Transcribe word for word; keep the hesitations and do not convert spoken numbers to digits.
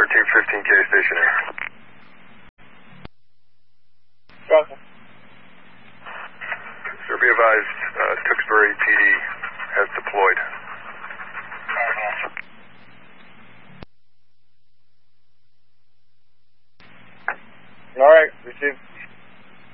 thirteen fifteen K stationary. Roger. Sir, be advised, uh, Tewksbury P D has deployed. All right, received.